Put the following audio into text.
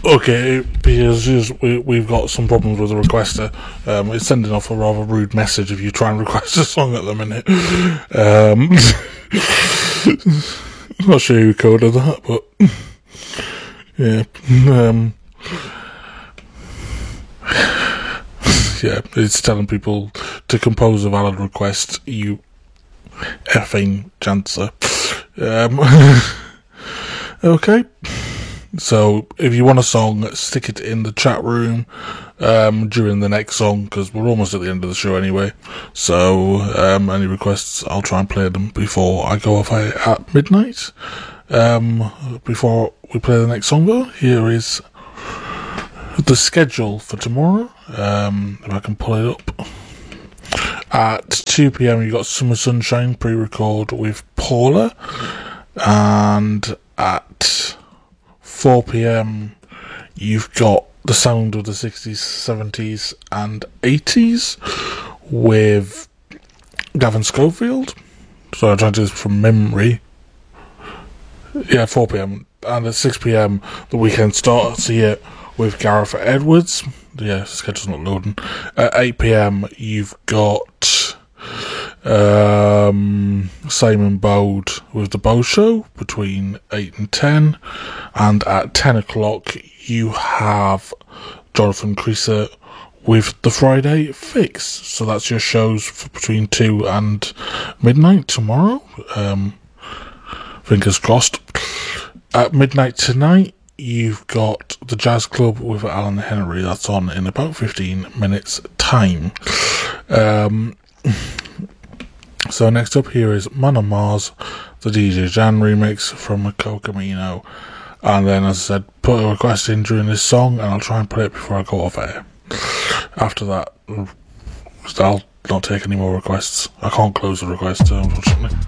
Okay, because we've got some problems with the requester. It's sending off a rather rude message if you try and request a song at the minute. I'm not sure who coded that, but yeah. Yeah, it's telling people to compose a valid request, you effing chancer. Okay. So, if you want a song, stick it in the chat room during the next song, because we're almost at the end of the show anyway. So, any requests, I'll try and play them before I go off at midnight. Before we play the next song, though, here is the schedule for tomorrow. If I can pull it up. At 2 p.m, you've got Summer Sunshine pre-record with Paula. And at 4 p.m, you've got the sound of the 60s, 70s and 80s with Gavin Schofield. So I'm trying to do this from memory. Yeah, 4 p.m. And at 6 p.m, the weekend starts here with Gareth Edwards. Yeah, the schedule's not loading. At 8 p.m, you've got Simon Bowd with The Bow Show between 8 and 10. And at 10 o'clock, you have Jonathan Creaser with The Friday Fix. So that's your shows for between 2 and midnight tomorrow. Fingers crossed. At midnight tonight, you've got the Jazz Club with Alan Henry. That's on in about 15 minutes time. So next up here is Man on Mars, the DJ Jan remix from Coco Camino. And then, as I said, put a request in during this song, and I'll try and play it before I go off air. After that, I'll not take any more requests. I can't close the requests, unfortunately.